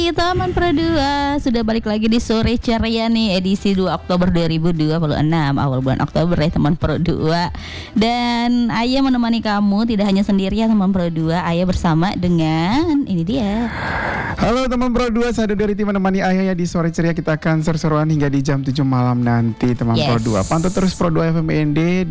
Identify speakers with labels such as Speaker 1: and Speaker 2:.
Speaker 1: pagi teman Pro 2. Sudah balik lagi di sore ceria nih, edisi 2 Oktober 2026, awal bulan Oktober ya teman Pro 2. Dan Ayah menemani kamu tidak hanya sendirian teman Pro 2. Ayah bersama dengan ini dia.
Speaker 2: Halo teman Pro 2, saya dari tim menemani Ayah ya di sore ceria. Kita akan seru-seruan hingga di jam 7 malam nanti teman Pro 2. Pantau terus Pro 2 FM IND